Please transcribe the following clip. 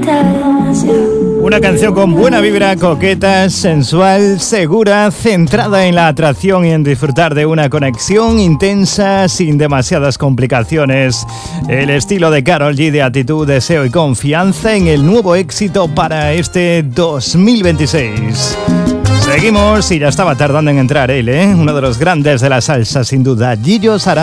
Una canción con buena vibra, coqueta, sensual, segura, centrada en la atracción y en disfrutar de una conexión intensa sin demasiadas complicaciones. El estilo de Karol G, de actitud, deseo y confianza en el nuevo éxito para este 2026. Seguimos y ya estaba tardando en entrar él, uno de los grandes de la salsa sin duda, Gillo Sarà.